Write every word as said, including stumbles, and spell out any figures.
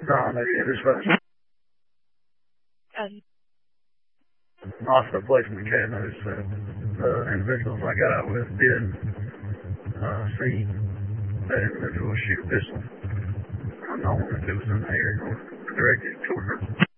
No, maybe it is, but Um, off the placement cameras, uh, the individuals I got out with did uh, see that individual shoot a pistol. I don't know if it was in the air or directed toward her.